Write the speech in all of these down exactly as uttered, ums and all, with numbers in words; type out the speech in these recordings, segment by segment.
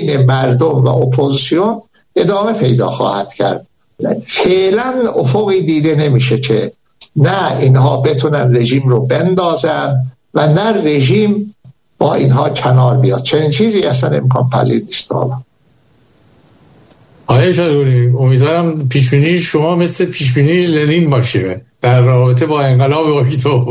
بین مردم و اپوزیسیون ادامه پیدا خواهد کرد. فعلا افقی دیده نمیشه که نه اینها بتونن رژیم رو بندازن و نه رژیم با اینها کنار بیاد. چنین چیزی اصلا امکان پذیر نیست. آقای شادگلی، امیدوارم پیشبینی شما مثل پیشبینی لنین باشه در رابطه با انقلاب اکتبر.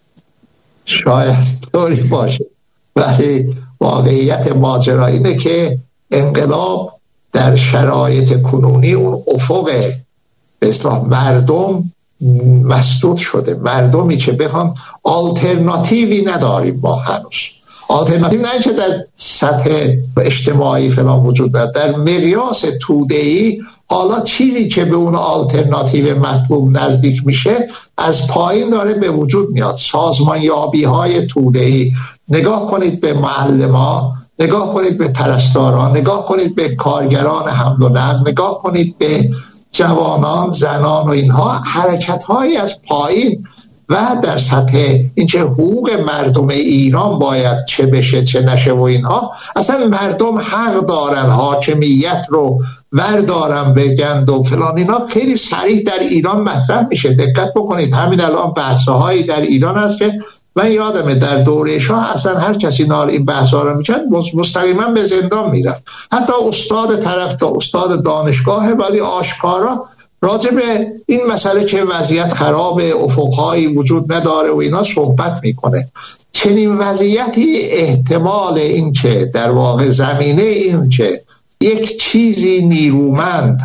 شاید طوری باشه، ولی واقعیت ماجرا اینه که انقلاب در شرایط کنونی اون افق به اصطلاح مردم مسدود شده. مردمی که بخوان آلترناتیوی نداریم ما هنوز. آلترناتیو نه که در سطح اجتماعی فلان وجود دارد، در مقیاس توده‌ای حالا چیزی که به اون آلترناتیو مطلوب نزدیک میشه از پایین داره به وجود میاد. سازمان یابی های توده‌ای، نگاه کنید به معلمان، نگاه کنید به پرستاران، نگاه کنید به کارگران حمل و نقل، نگاه کنید به جوانان، زنان و اینها، حرکت هایی از پایین و در سطح اینکه حقوق مردم ایران باید چه بشه چه نشه و اینها. اصلا مردم حق دارن حاکمیت رو وردارن بگند و فلان اینا خیلی سریع در ایران مطرح میشه. دقت بکنید همین الان بحث‌هایی در ایران هست که من یادمه در دوره شاه اصلا هر کسی نال این بحث‌ها رو میکرد مستقیما به زندان میرفت. حتی استاد طرف تا استاد دانشگاه ولی آشکارا راجع به این مسئله که وضعیت خراب، افقهایی وجود نداره و اینا صحبت میکنه. چنین وضعیتی احتمال این که در واقع زمینه این که یک چیزی نیرومند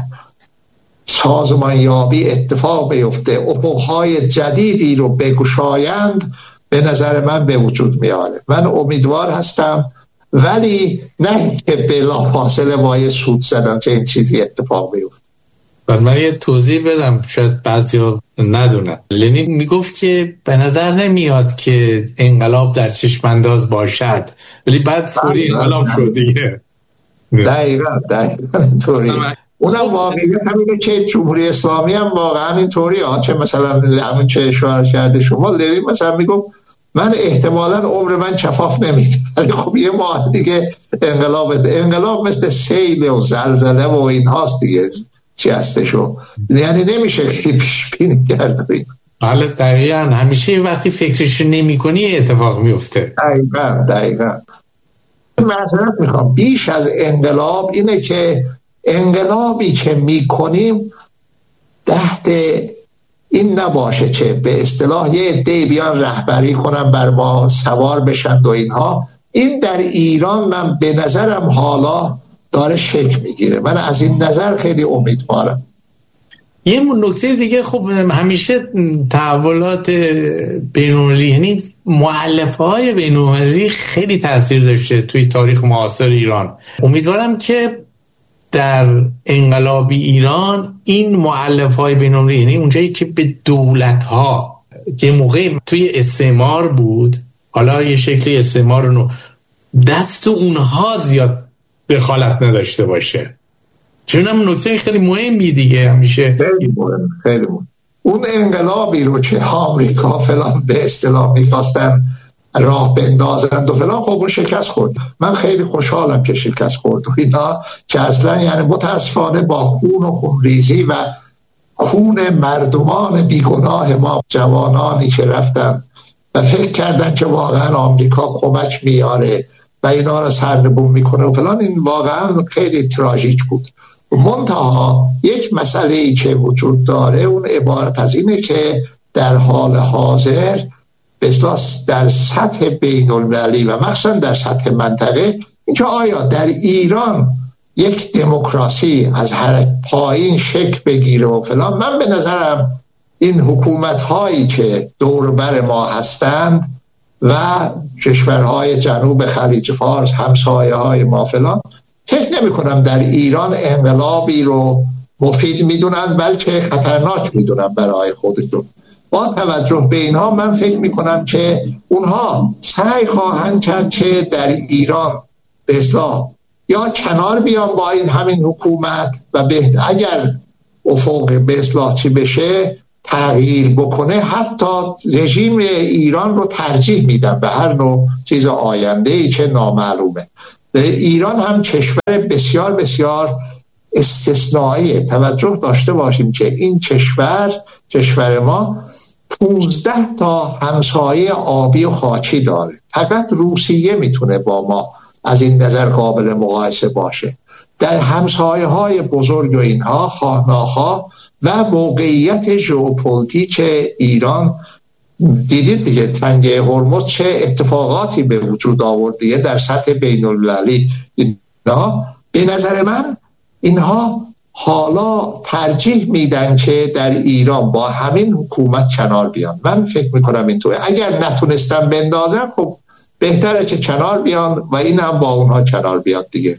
سازمانیابی اتفاق بیفته، افقهای جدیدی رو بگشایند، به نظر من به وجود میاره. من امیدوار هستم، ولی نه که بلافاصله باید سود زدن که این چیزی اتفاق بیفته. من یه توضیح بدم شاید بعضیا ندونن. لنین میگفت که به نظر نمیاد که انقلاب در چشم انداز باشد، ولی بعد فوری انقلاب شد دیگه. دقیقا دقیقا اینطوری. اونم واقعیت همینه که جمهوری اسلامی هم واقعا اینطوری ها، چه مثلا همین چه اشاره کرده شما. لنین مثلا میگفت من احتمالاً عمر من کفاف نمیده، ولی خب یه ماه دیگه انقلاب انقلاب مثل سیل و زلزله و این هاست دیگه، چی هستشو، یعنی نمیشه پیش بینی کرد. حالا دقیقاً همیشه وقتی فکرش نمی کنی اتفاق میفته. دقیقاً دقیقاً معذرت میخوام، بیش از انقلاب اینه که انقلابی که میکنیم تحت این نباشه که به اصطلاح یه عده بیان رهبری کنن بر ما سوار بشن و اینها. این در ایران من به نظرم حالا داره شکل میگیره. من از این نظر خیلی امیدوارم. یه نکته دیگه، خب همیشه تحولات بین‌المللی، یعنی مؤلفه‌های بین‌المللی خیلی تاثیر داشته توی تاریخ معاصر ایران. امیدوارم که در انقلاب ایران این مؤلفه‌های بین‌المللی، یعنی اونجایی که به دولت‌ها که موقع توی استعمار بود، حالا یه شکلی استعمار رو دست اونها زیاد دخالت نداشته باشه. چون هم نکته خیلی مهمی دیگه همیشه خیلی مهم خیلی مهم. اون انقلابی رو که آمریکا فلان به اصطلاح می‌خواستن راه بندازند و فلان، خب اون شکست خورد. من خیلی خوشحالم که شکست خورد و اینا، که اصلا یعنی متاسفانه با خون و خونریزی و خون مردمان بیگناه ما، جوانانی که رفتن و فکر کردن که واقعا آمریکا کمک میاره و اینا رو سرنگون میکنه و فلان، این واقعا خیلی تراژیک بود. منتها یک مسئله ای که وجود داره اون عبارت از اینه که در حال حاضر بساس در سطح بین المللی و مخصوصا در سطح منطقه، اینکه آیا در ایران یک دموکراسی از هر پایین شکل بگیره و فلان. من به نظرم این حکومت هایی که دور بر ما هستند و کشورهای جنوب خلیج فارس، همسایه های ما فلان، فکر نمی کنم در ایران انقلابی رو مفید میدونن، بلکه خطرناک میدونن برای خودشون. با توجه به اینها من فکر میکنم که اونها سعی خواهند کرد که در ایران به اصلاح یا کنار بیان با این همین حکومت و بهت اگر افق به اصلاح چی بشه تغییر بکنه، حتی رژیم ایران رو ترجیح میدن به هر نوع چیز آینده‌ای که نامعلومه. ایران هم کشور بسیار بسیار استثنائیه. توجه داشته باشیم که این کشور کشور ما پونزده تا همسایه آبی و خاکی داره. فقط روسیه میتونه با ما از این نظر قابل مقایسه باشه. در همسایه های بزرگ و اینها خواهناها و موقعیت ژئوپلیتیک ایران دیدید دیگه، تنگه هرمز چه اتفاقاتی به وجود آورد دیگه در سطح بین المللی. اینها به نظر من اینها حالا ترجیح میدن که در ایران با همین حکومت کنار بیان. من فکر میکنم اینطوره. اگر نتونستن بندازن خب بهتره که کنار بیان و این هم با اونها کنار بیاد دیگه.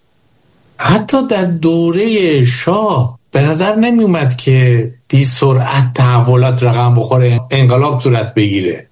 حتی در دوره شاه به نظر نمی اومد که بی سرعت تحولات رقم بخوره، انقلاب صورت بگیره.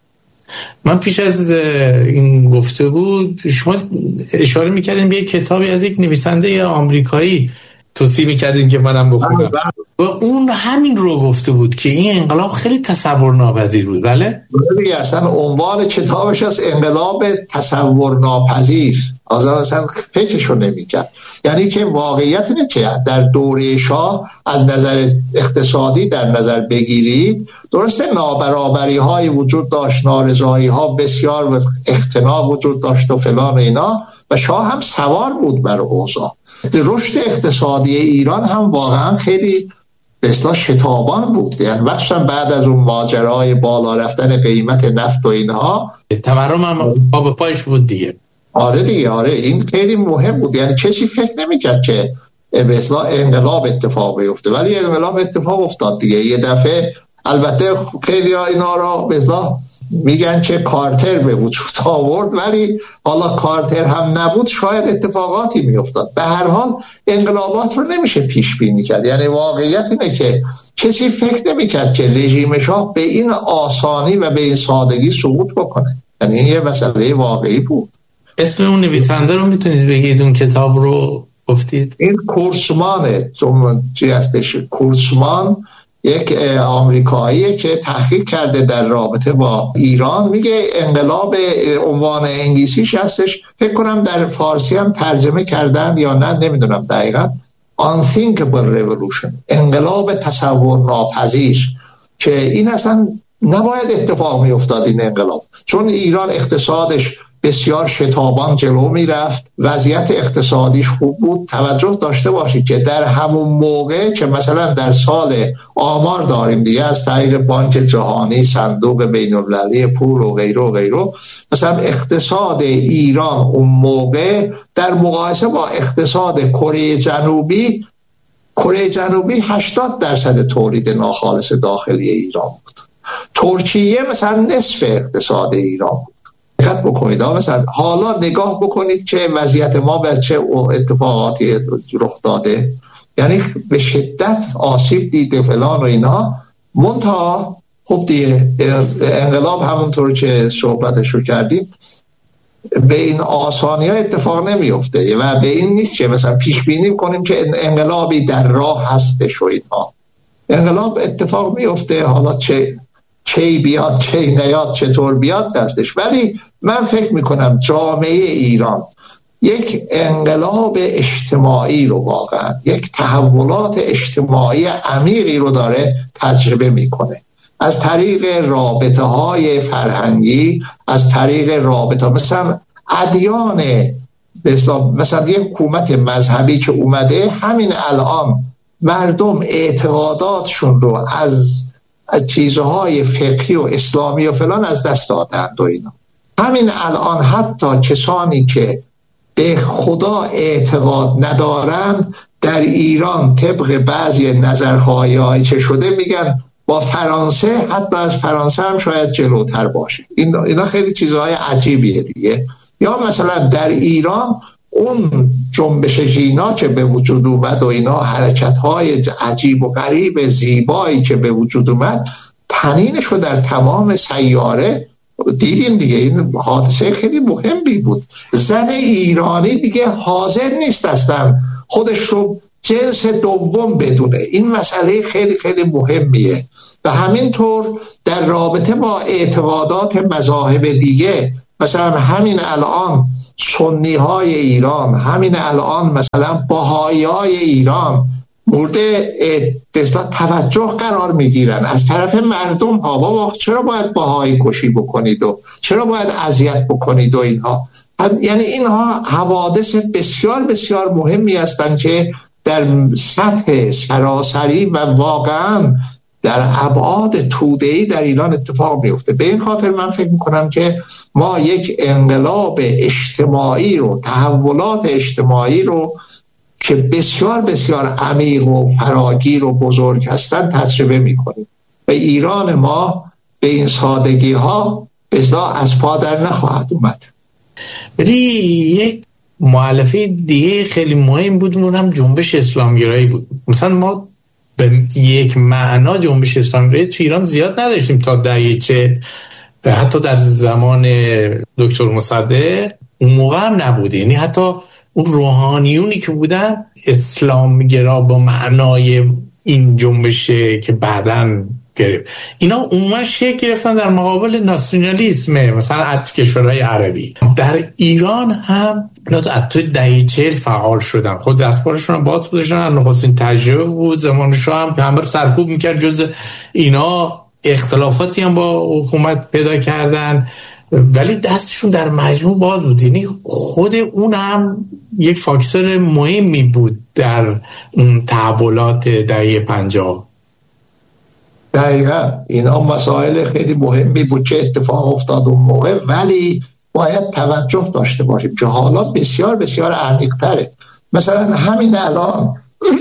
من پیش از این گفته بود شما اشاره میکردین به یک کتابی از یک نویسنده آمریکایی توصیه میکردین که منم بخونم و اون همین رو گفته بود که این انقلاب خیلی تصور ناپذیر بود. بله؟ بله، اصلا عنوان کتابش از انقلاب تصور ناپذیر، اصلا فکرشو نمیکرد. یعنی که واقعیت اینه که در دوره شاه از نظر اقتصادی در نظر بگیرید، درسته نابرابری های وجود داشت، نارضایی ها بسیار و اختناق وجود داشت و فلان اینا، و شاه هم سوار بود بر اوضاع. رشد اقتصادی ایران هم واقعا خیلی به اصطلاح شتابان بود، یعنی مثلا بعد از اون ماجرای بالا رفتن قیمت نفت و اینها تورم هم پا به پایش بود دیگه. آره دیگه، آره این خیلی مهم بود. یعنی کسی فکر نمی‌کرد که به اصطلاح انقلاب اتفاق بیفته، ولی انقلاب اتفاق افتاد دیگه یه دفعه. البته خیلی ها اینا را به اصطلاح میگن که کارتر به وجود آورد، ولی حالا کارتر هم نبود شاید اتفاقاتی میافتاد. به هر حال انقلابات رو نمیشه پیش بینی کرد. یعنی واقعیت اینه که کسی فکر نمیکرد که رژیم شاه به این آسانی و به این سادگی سقوط بکنه. یعنی این یه مسئله واقعی بود. اسم اون نویسنده رو میتونید بگید؟ اون کتاب رو گفتید این کورسمانه، چی هستش؟ کورسمان یک آمریکاییه که تحقیق کرده در رابطه با ایران. میگه انقلاب، عنوان انگلیسیش هستش، فکر کنم در فارسی هم ترجمه کردن یا نه نمیدونم دقیقا، Unthinkable Revolution، انقلاب تصور ناپذیر، که این اصلا نباید اتفاق میافتاد این انقلاب، چون ایران اقتصادش بسیار شتابان جلو می رفت، وضعیت اقتصادیش خوب بود. توجه داشته باشید که در همون موقع که مثلا در سال آمار داریم دیگه از طریق بانک جهانی، صندوق بین المللی پول و غیره و غیره، مثلا اقتصاد ایران اون موقع در مقایسه با اقتصاد کره جنوبی، کره جنوبی هشتاد درصد تولید ناخالص داخلی ایران بود. ترکیه مثلا نصف اقتصاد ایران بود. دقت بکنید مثلا حالا نگاه بکنید که وضعیت ما به چه اتفاقاتی رخ داده، یعنی به شدت آسیب دیده فلان و اینا. منتها خب دیگه انقلاب همونطور که صحبتش رو کردیم به این آسانی ها اتفاق نمیفته و به این نیست که مثلا پیش بینی کنیم که انقلابی در راه هستش و اینها. انقلاب اتفاق میفته، حالا چه چه بیاد چه نیاد چطور بیاد هستش. ولی من فکر میکنم جامعه ایران یک انقلاب اجتماعی رو، واقعا یک تحولات اجتماعی عمیقی رو داره تجربه میکنه از طریق رابطه های فرهنگی، از طریق رابطه مثلا ادیان، مثلا یک حکومت مذهبی که اومده همین الان مردم اعتقاداتشون رو از از چیزهای فقهی و اسلامی و فلان از دست دادند و اینا. همین الان حتی کسانی که به خدا اعتقاد ندارند در ایران طبق بعضی نظرخواهی‌هایی که شده میگن با فرانسه، حتی از فرانسه هم شاید جلوتر باشه. این اینا خیلی چیزهای عجیبیه دیگه. یا مثلا در ایران اون جنبش ژینا که به وجود اومد و اینا، حرکت‌های عجیب و غریب زیبایی که به وجود اومد، تنینش رو در تمام سیاره دیدیم دیگه. این حادثه خیلی مهمی بود. زن ایرانی دیگه حاضر نیست اصلا خودش رو جنس دوم بدونه. این مسئله خیلی خیلی مهمیه. و همینطور در رابطه با اعتقادات مذاهب دیگه، مثلا همین الان سنی های ایران، همین الان مثلا بهایی های ایران مورد بسیار توجه قرار میگیرن از طرف مردم ها. بابا چرا باید بهایی کشی بکنید و چرا باید اذیت بکنید و اینها. یعنی اینها حوادث بسیار بسیار مهمی هستند که در سطح سراسری و واقعا در ابعاد توده‌ای در ایران اتفاق میفته. به این خاطر من فکر میکنم که ما یک انقلاب اجتماعی رو، تحولات اجتماعی رو که بسیار بسیار عمیق و فراگیر و بزرگ هستن تجربه میکنیم و ایران ما به این سادگی ها بسیار از پا در نخواهد اومد. ولی یک مؤلفه دیگه خیلی مهم بود، اونم جنبش اسلامگرایی بود. مثلا ما به یک معنا جنبش اسلامگرایی تو ایران زیاد نداشتیم تا دهه چهل، حتی در زمان دکتر مصدق اون موقع هم نبوده. یعنی حتی اون روحانیونی که بودن اسلامگرا با معنای این جنبشه که بعداً گرفت، اینا عموما شکل گرفتن در مقابل ناسیونالیسم مثلا از کشورهای عربی. در ایران هم اینا تو دهه چهل فعال شدن، خود دستبارشون هم باز گذاشتن. نخستین تجربه بود زمان شاه هم همه رو سرکوب میکرد. جز اینا اختلافاتی هم با حکومت پیدا کردن ولی دستشون در مجموع باز بود. یعنی خود اون هم یک فاکتور مهمی بود در تحولات دهه پنجاه. دقیقا اینا مسائل خیلی مهمی بود که اتفاق افتاد اون موقع، ولی باید توجه داشته باشیم که حالا بسیار بسیار عمیق‌تره. مثلا همین الان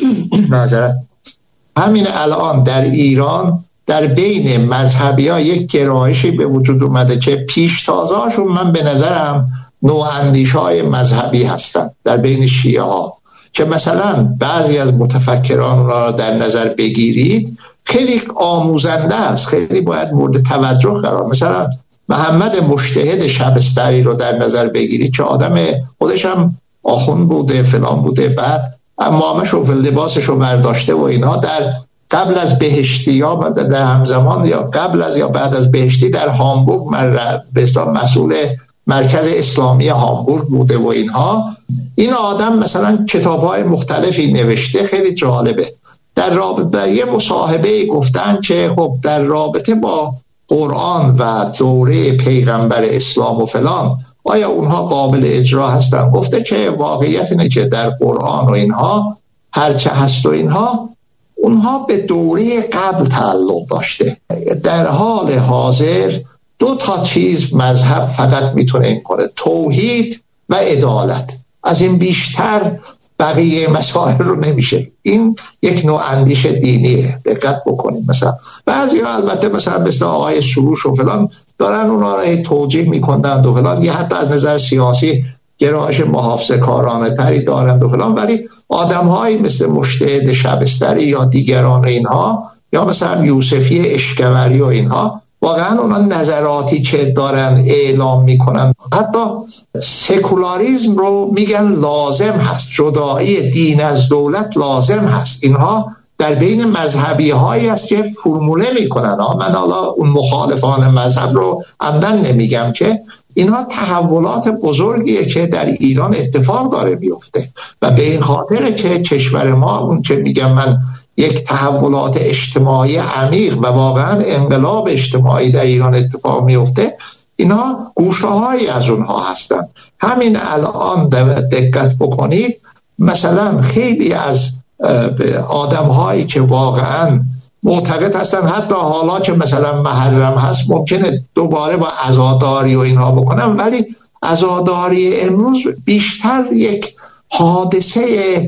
معذرت همین الان در ایران در بین مذهبی ها یک گرایشی به وجود اومده که پیشتازهاشون من به نظرم نواندیش های مذهبی هستن در بین شیعه ها، که مثلا بعضی از متفکران را در نظر بگیرید خیلی آموزنده است، خیلی باید مورد توجه قرار. مثلا محمد مجتهد شبستری رو در نظر بگیرید که آدم خودش هم آخوند بوده فلان بوده، بعد امامش و لباسش رو برداشته و اینا در قبل از بهشتی یا در همزمان یا قبل از یا بعد از بهشتی در هامبورگ به اصطلاح مسئول مرکز اسلامی هامبورگ بوده و اینها. این آدم مثلا کتاب‌های مختلفی نوشته، خیلی جالبه. در رابطه یه مصاحبه گفتن که خب در رابطه با قرآن و دوره پیغمبر اسلام و فلان آیا اونها قابل اجرا هستن؟ گفته که واقعیت اینه که در قرآن و اینها هرچه هست و اینها اونها به دوره قبل تعلق داشته. در حال حاضر دو تا چیز مذهب فقط میتونه این کنه، توحید و عدالت. از این بیشتر بقیه مسائل رو نمیشه. این یک نوع اندیش دینیه، دقت بکنیم. مثلا بعضی ها البته مثلا مثل آقای سروش و فلان دارن اونا رو توجیه میکنند و فلان، یه حتی از نظر سیاسی گرایش محافظه کارانه تری دارند و فلان، ولی آدم هایی مثل مجتهد شبستری یا دیگران اینها یا مثلا یوسفی اشکوری و اینها واقعا اونا نظراتی که دارن اعلام میکنن، حتی سکولاریزم رو میگن لازم هست، جدایی دین از دولت لازم هست. اینها در بین مذهبی هایی هست که فرموله میکنن. من حالا اون مخالفان مذهب رو عمدن نمیگم، که اینها تحولات بزرگیه که در ایران اتفاق داره بیفته و به این خاطره که کشور ما اون که میگم من یک تحولات اجتماعی عمیق و واقعا انقلاب اجتماعی در ایران اتفاق میفته، اینا گوشه هایی از اونها هستن. همین الان دقت بکنید، مثلا خیلی از آدم هایی که واقعا معتقد هستن حتی حالا که مثلا محرم هست ممکنه دوباره با عزاداری و اینها بکنن، ولی عزاداری امروز بیشتر یک حادثه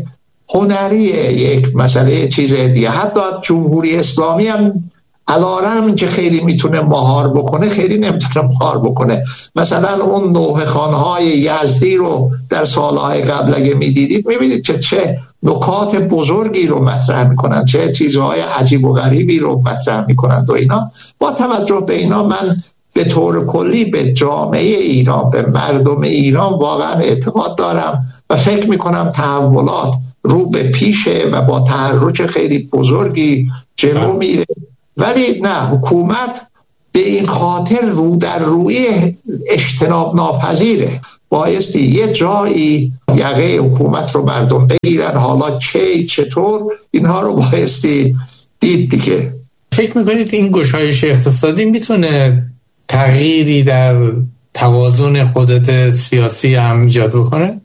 هنریه، یک مسئله چیز دیگه. حتی جمهوری اسلامی هم علارم که خیلی میتونه مهار بکنه خیلی نمیتونه مهار بکنه. مثلا اون نوحه خانهای یزدی رو در سالهای قبل اگه میدیدید میبینید که چه نکات بزرگی رو مطرح میکنن، چه چیزهای عجیب و غریبی رو مطرح میکنن و اینا. با توجه به اینا من به طور کلی به جامعه ایران، به مردم ایران واقعا اعتقاد دارم و فکر میکنم تحولات رو به پیشه و با تحرک خیلی بزرگی جلو میره. ولی نه، حکومت به این خاطر رو در روی اجتناب ناپذیره. بایستی یه جایی یقه حکومت رو مردم بگیرن، حالا چه چطور اینها رو بایستی دید دیگه. فکر میکنید این گشایش اقتصادی میتونه تغییری در توازن قدرت سیاسی هم ایجاد بکنه؟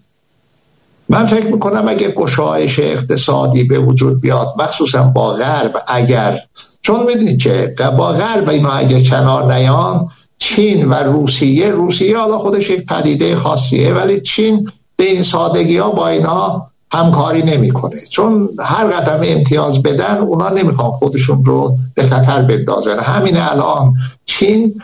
من فکر میکنم اگه گشایش اقتصادی به وجود بیاد، مخصوصا با غرب، اگر چون میدونید که با غرب اینا اگه کنار نیان، چین و روسیه روسیه حالا خودش یک پدیده خاصیه، ولی چین به این سادگی ها با اینا همکاری نمیکنه، چون هر قدم امتیاز بدن اونا نمیخوان خودشون رو به خطر بندازن. همین الان چین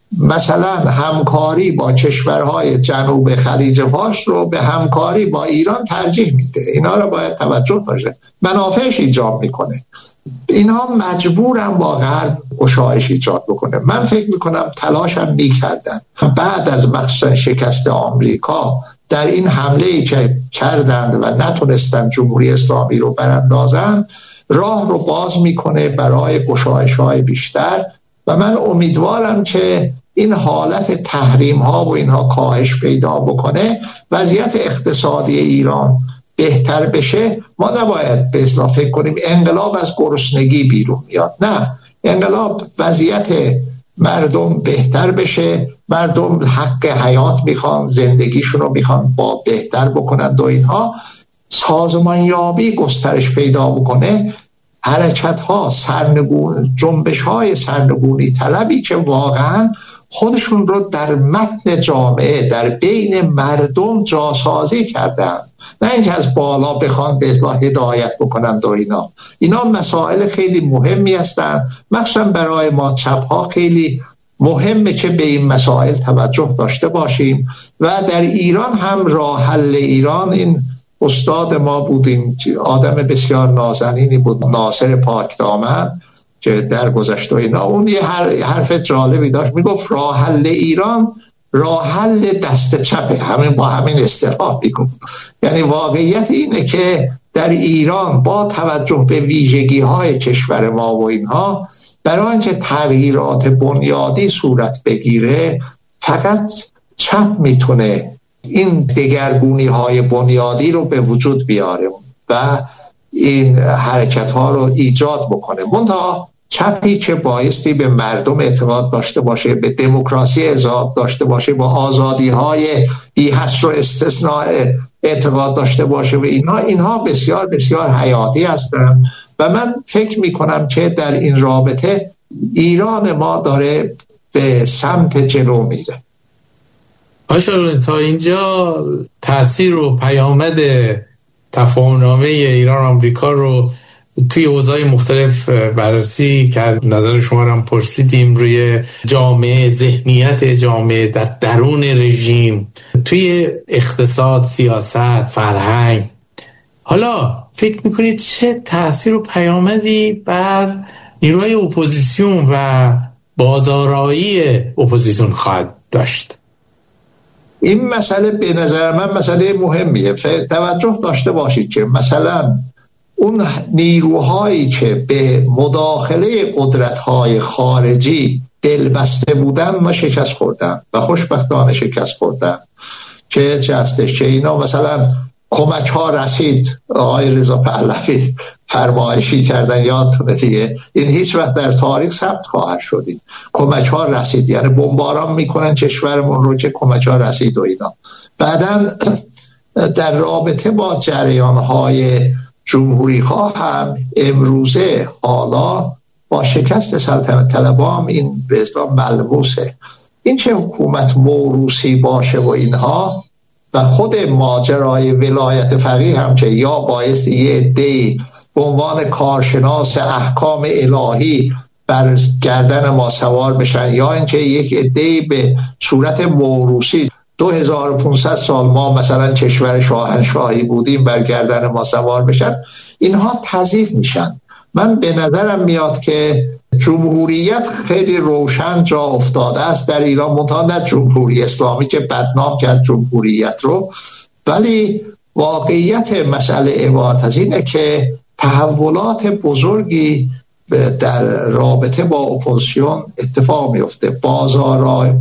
مثلا همکاری با کشورهای جنوب خلیج فارس رو به همکاری با ایران ترجیح میده. اینا رو باید توجه باشه، منافعش ایجاد میکنه. اینها مجبورن با غرب گشایش ایجاد بکنه. من فکر میکنم تلاشم میکردن بعد از مخصوصا شکست آمریکا در این حمله‌ای که کردند و نتونستن جمهوری اسلامی رو براندازن، راه رو باز میکنه برای گشایش‌های بیشتر و من امیدوارم که این حالت تحریم ها و اینها کاهش پیدا بکنه، وضعیت اقتصادی ایران بهتر بشه. ما نباید به اصطلاح فکر کنیم انقلاب از گرسنگی بیرون میاد، نه، انقلاب وضعیت مردم بهتر بشه، مردم حق حیات میخوان، زندگیشون رو میخوان با بهتر بکنن و اینها سازمانیابی گسترش پیدا بکنه. حرکت ها سرنگون جنبش های سرنگونی طلبی که واقعا خودشون رو در متن جامعه در بین مردم جاسازی کردن، نه اینکه از بالا بخوان به اصلاح هدایت بکنند و اینا اینا مسائل خیلی مهمی هستن. مخصوصا برای ما چپ ها خیلی مهمه که به این مسائل توجه داشته باشیم و در ایران هم راه حل ایران، این استاد ما بود، این آدم بسیار نازنینی بود، ناصر پاکدامن، که در گذشته اینا اون یه حرف جالبی داشت، میگفت راه حل ایران راه حل دست چپه، همین با همین اصطلاح میگفت. یعنی واقعیت اینه که در ایران با توجه به ویژگی های کشور ما و اینها، برای اینکه تغییرات بنیادی صورت بگیره فقط چپ میتونه این دگرگونی های بنیادی رو به وجود بیاره و این حرکت ها رو ایجاد بکنه. منتها چپی که بایستی به مردم اعتقاد داشته باشه، به دموکراسی اعتقاد داشته باشه، با آزادی های بی حصر و استثناء اعتقاد داشته باشه و اینها اینها بسیار بسیار حیاتی هستند و من فکر می کنم که در این رابطه ایران ما داره به سمت جلو میره. آشار تا اینجا تأثیر و پیامد تفاهم‌نامه ایران آمریکا رو توی اوضاع مختلف بررسی کرد، نظر شما رو هم پرسیدیم روی جامعه، ذهنیت جامعه در درون رژیم، توی اقتصاد، سیاست، فرهنگ. حالا فکر میکنید چه تأثیر و پیامدی بر نیروهای اپوزیسیون و بازآرایی اپوزیسیون خواهد داشت؟ این مسئله به نظر من مسئله مهمیه. توجه داشته باشید که مثلا اون نیروهایی که به مداخله قدرت‌های خارجی دلبسته بودن ما شکست خوردن و خوشبختانه شکست خوردن. چه چه هستش که اینا مثلا کمک ها رسید، آقای رضا پهلوی فرمایشی کردن، یادتونه دیگه، این هیچ وقت در تاریخ ثبت خواهد شد. کمک ها رسید یعنی بمباران میکنن کشورمون رو که کمک ها رسید و اینا. بعدن در رابطه با جریان های جمهوری ها هم امروزه حالا با شکست سلطنت طلبان این به اصطلاح ملموسه. این چه حکومت موروثی باشه و اینها و خود ماجرای ولایت فقیه هم که یا باعث یه عده‌ای به عنوان کارشناس احکام الهی بر گردن ما سوار بشن، یا اینکه یک عده‌ای به صورت موروثی دو هزار و پانصد سال ما مثلا کشور شاهنشاهی بودیم بر گردن ما سوار بشن، اینها تضعیف میشن. من به نظرم میاد که جمهوریت خیلی روشن جا افتاده است در ایران، منتها نه جمهوری اسلامی که بدنام کرد جمهوریت رو، ولی واقعیت مسئله عبارت از اینه که تحولات بزرگی در رابطه با اپوزیسیون اتفاق میفته. بازآرایی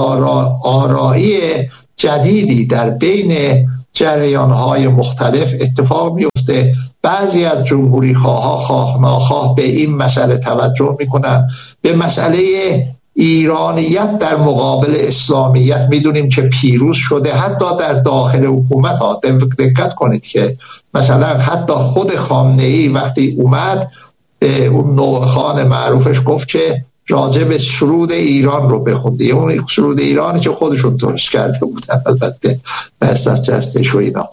بازآرایی جدیدی در بین جریان‌های مختلف اتفاق میفته. بعضی از جمهوری خواه خواه ناخواه به این مسئله توجه میکنن، به مسئله ایرانیت در مقابل اسلامیت. میدونیم که پیروز شده حتی در داخل حکومت ها. دقت کنید که مثلا حتی خود خامنه‌ای وقتی اومد اون نوخان معروفش گفت که راجع به سرود ایران رو بخونده، اون سرود ایرانی که خودشون درست کرده بودن البته بس از جستش و اینا.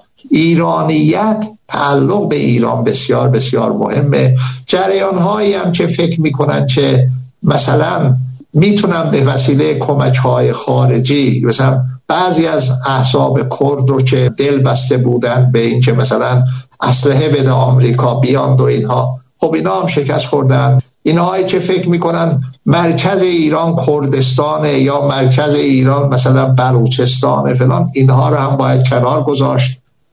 ایرانیت، تعلق به ایران بسیار بسیار مهمه. جریان هایی هم که فکر میکنن که مثلا میتونن به وسیله کمک های خارجی، مثلا بعضی از احزاب کرد رو که دل بسته بودن به این که مثلا اسلحه بده آمریکا بیاند و اینها، خب اینا هم شکست خوردن. اینهایی که فکر میکنن مرکز ایران کردستانه یا مرکز ایران مثلا بلوچستانه فلان، اینها رو هم باید کنار گذاشت.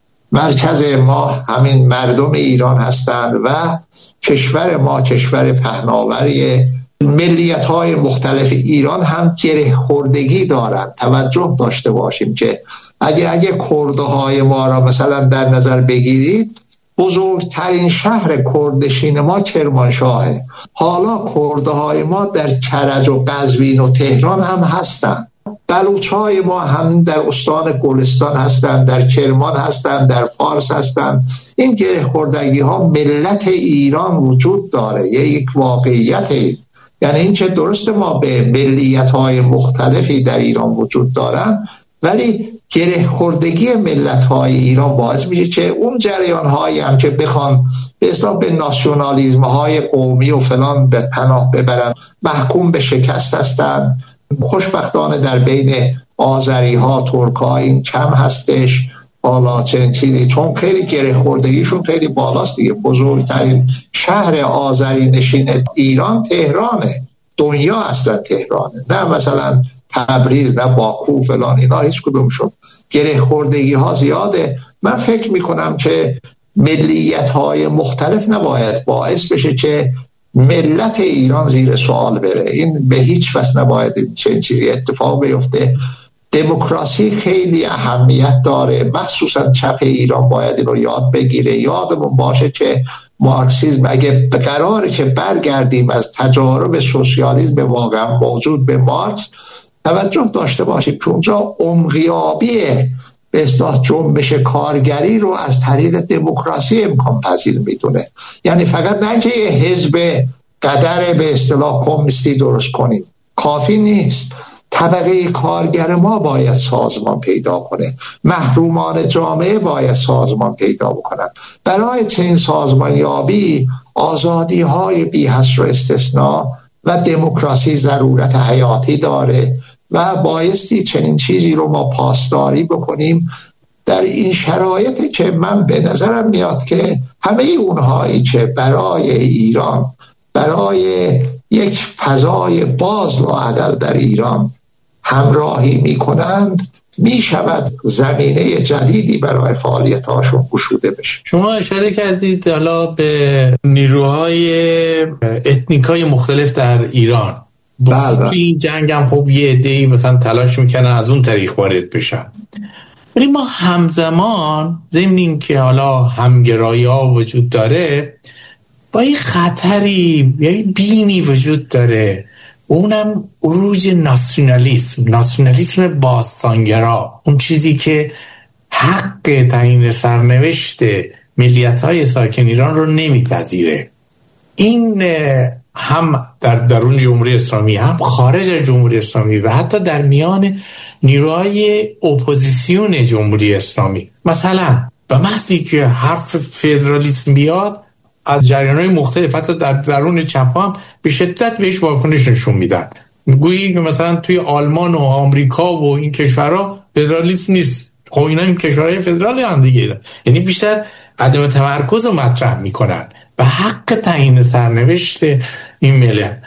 مرکز ما همین مردم ایران هستند و کشور ما کشور پهناوریه. ملیت‌های مختلف ایران هم گره خوردگی دارند. توجه داشته باشیم که اگه اگه کردهای ما را مثلا در نظر بگیرید، بزرگترین شهر کردنشین ما کرمانشاهه. حالا کردهای ما در کرج و قزوین و تهران هم هستند. بلوچهای ما هم در استان گلستان هستند، در کرمان هستند، در فارس هستند. این گره خوردگی ها ملت ایران وجود داره، یه یک واقعیته. یعنی این که درست ما به ملیت های مختلفی در ایران وجود دارن، ولی گره خوردگی ملت های ایران باعث میشه که اون جریان هایی هم که بخوان به اصطلاح به ناسیونالیسم های قومی و فلان به پناه ببرن، محکوم به شکست هستن. خوشبختانه در بین آذری ها، ترک ها این کم هستش. حالا چنین چیزی، چون خیلی گره خوردگیشون خیلی بالاست دیگه. بزرگترین شهر آذری نشین ایران تهرانه، دنیا اصلا تهرانه، نه مثلا تبریز، نه باکو فلان، اینا هیچ کدومشون. گره خوردگی ها زیاده. من فکر میکنم که ملیت های مختلف نباید باعث بشه که ملت ایران زیر سوال بره. این به هیچ وجه نباید چنین چیزی اتفاق بیفته. دموکراسی خیلی اهمیت داره، مخصوصا چپ ایران باید اینو یاد بگیره. یادمون باشه که مارکسیسم اگه قراره که برگردیم از تجارب سوسیالیسم واقعا موجود به مارکس، توجه داشته باشیم که اونجا عمقیابی به اصطلاح جنبش کارگری رو از طریق دموکراسی امکان پذیر میدونه. یعنی فقط نه که یه حزب قدر به اصطلاح کمونیستی درست کنیم، کافی نیست. طبقه کارگر ما باید سازمان پیدا کنه، محرومان جامعه باید سازمان پیدا بکنن. برای چنین سازمان یابی آزادی های بی حصر و استثناء و دموکراسی ضرورت حیاتی داره و بایستی چنین چیزی رو ما پاسداری بکنیم. در این شرایطی که من به نظرم میاد که همه اونهایی که برای ایران، برای یک فضای باز لااقل در ایران همراهی میکنند، میشود زمینه جدیدی برای فعالیت هاشون گشوده بشه. شما اشاره کردید حالا به نیروهای اتنیکای مختلف در ایران. بله. توی این جنگ هم خب یه عده‌ای مثلا تلاش میکنن از اون طریق وارد بشن، ولی ما همزمان ضمن این که حالا همگرایی ها وجود داره، با یه خطری یا یه بیمی وجود داره، اونم عروج ناسیونالیسم، ناسیونالیسم باستانگرا، اون چیزی که حق تعیین سرنوشت ملیت‌های ساکن ایران رو نمیپذیره. این هم در درون جمهوری اسلامی، هم خارج از جمهوری اسلامی و حتی در میان نیروهای اپوزیسیون جمهوری اسلامی. مثلا به محضی که حرف فدرالیسم بیاد، از جریان‌های مختلف حتی در درون چپ هم به شدت بهش واکنش نشون میدن. گویی که مثلا توی آلمان و آمریکا و این کشورها فدرالیسم نیست. خب اینا این کشورهای فدرالی هم دیگه، یعنی بیشتر عدم تمرکز رو مطرح میکنن و حق تعیین سرنوشت این ملت.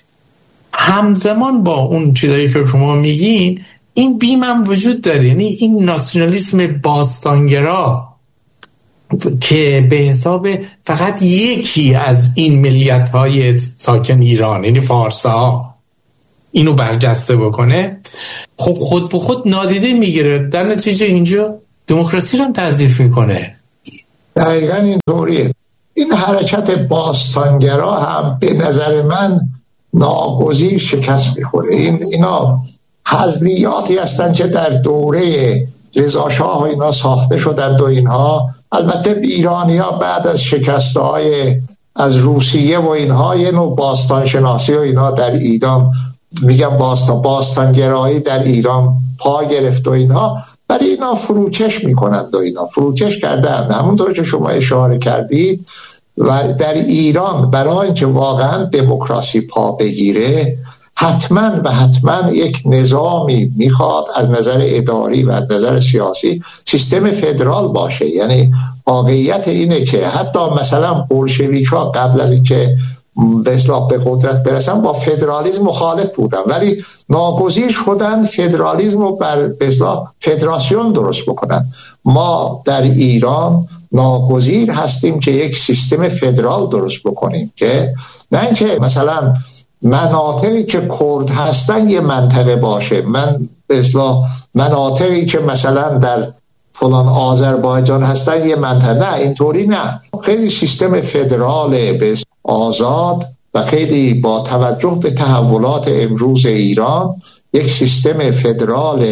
همزمان با اون چیزایی که شما میگین، این بیم هم وجود داره. یعنی این ناسیونالیسم باستانگرا که به حساب فقط یکی از این ملیت‌های ساکن ایران، یعنی فارس‌ها، اینو برجسته بکنه، خب خود به خود نادیده میگیره، در نتیجه اینجا دموکراسی رو هم تضعیف میکنه. دقیقاً اینطوریه. این حرکت باستانگرا هم به نظر من ناگزیر شکست میخوره. این اینا حزلیاتی هستن که در دوره رضا شاه و اینا ساخته شدند و اینها. البته ایرانی‌ها بعد از شکست‌های از روسیه و اینها یه نوع باستان شناسی و اینا در ایران، میگم باستان باستانگرایی در ایران پا گرفت و اینها، ولی اینا فروکش میکنند و اینا فروکش کردن. همونطور که شما اشاره کردید و در ایران برای اینکه واقعا دموکراسی پا بگیره حتما و حتما یک نظامی میخواد از نظر اداری و از نظر سیاسی سیستم فدرال باشه. یعنی واقعیت اینه که حتی مثلا بولشویک ها قبل از اینکه به اصلاح به قدرت برسن با فدرالیسم مخالف بودن، ولی ناگزیر شدن فدرالیسم رو بر به اصلاح فدراسیون درست بکنن. ما در ایران ناگزیر هستیم که یک سیستم فدرال درست بکنیم، که نه اینکه مثلا مناطقی که کرد هستن یه منطقه باشه، من به اصلاح مناطقی که مثلا در فلان آذربایجان هستن یه منطقه، نه اینطوری نه. خیلی سیستم فدرال به آزاد و خیلی با توجه به تحولات امروز ایران یک سیستم فدرال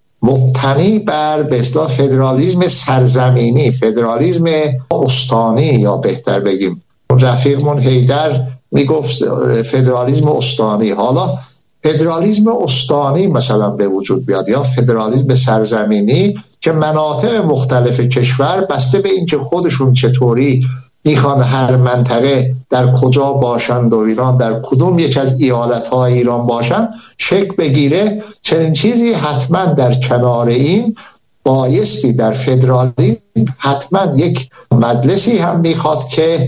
مبتنی بر به اصطلاح فدرالیسم سرزمینی، فدرالیسم استانی، یا بهتر بگیم رفیقمون حیدر میگفت فدرالیسم استانی. حالا فدرالیسم استانی مثلا به وجود بیاد یا فدرالیسم سرزمینی که مناطق مختلف کشور بسته به اینکه خودشون چطوری میخوان هر منطقه در کجا باشند و ایران در کدوم یک از ایالت‌های ایران باشند شکل بگیره. چنین چیزی حتما در کنار این بایستی در فدرالیسم حتما یک مجلسی هم میخواد که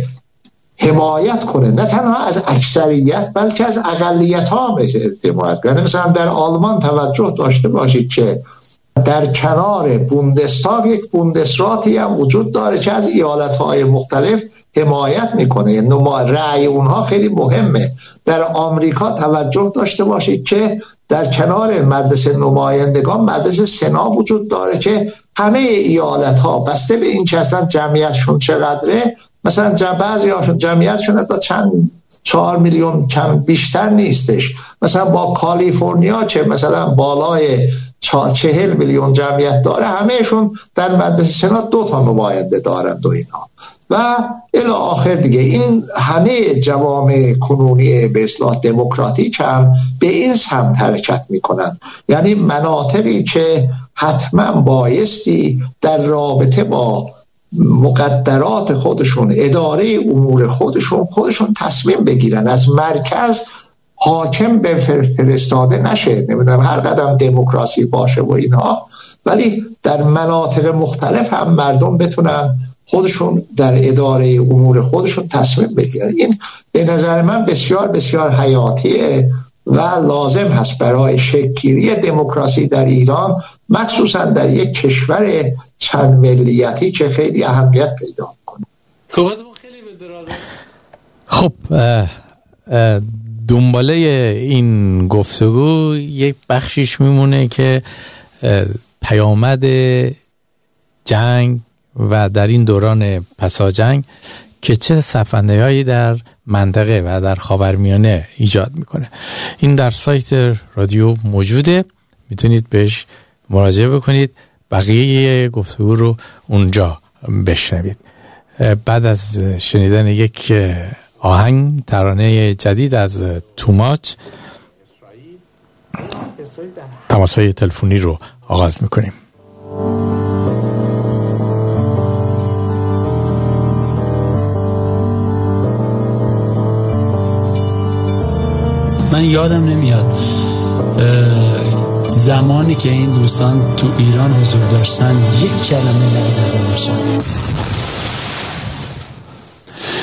حمایت کنه، نه تنها از اکثریت بلکه از اقلیت ها هم حمایت کنه. مثلا در آلمان توجه داشته باشید که در کنار بوندستاگ یک بوندسراتی هم وجود داره که از ایالت‌های مختلف حمایت میکنه، نما رأی اونها خیلی مهمه. در آمریکا توجه داشته باشید که در کنار مجلس نمایندگان مجلس سنا وجود داره که همه ایالت‌ها بسته به این که اصلا جمعیتشون چقدره، مثلا بعضی هاشون جمعیتشون تا چند چهار میلیون کم بیشتر نیستش، مثلا با کالیفرنیا که مثلا بالای چهل میلیون جمعیت داره همهشون در مجلس سنا دو تا نماینده دارند و اینا و الی آخر دیگه. این همه جوامع کنونی به اصطلاح دموکراتیک هم به این سمت حرکت میکنن، یعنی مناطقی که حتما بایستی در رابطه با مقدرات خودشون، اداره امور خودشون خودشون تصمیم بگیرن، از مرکز حاکم به فرستاده نشه. نمیدونم هر قدم دموکراسی باشه و اینها، ولی در مناطق مختلف هم مردم بتونن خودشون در اداره امور خودشون تصمیم بگیرن. این به نظر من بسیار بسیار حیاتیه و لازم هست برای شکل‌گیری دموکراسی در ایران، مخصوصا در یک کشور چند ملیتی که خیلی اهمیت پیدا می‌کنه. خب دنباله این گفتگو یک بخشیش میمونه که پیامد جنگ و در این دوران پسا جنگ که چه سفنده‌هایی در منطقه و در خاورمیانه ایجاد میکنه. این در سایت رادیو موجوده، میتونید بهش مراجعه بکنید، بقیه گفتگو رو اونجا بشنوید. بعد از شنیدن یک آهنگ ترانه جدید از توماچ تماس‌های تلفنی رو آغاز میکنیم. من یادم نمیاد زمانی که این دوستان تو ایران حضور داشتن یک کلمه نزده باشن.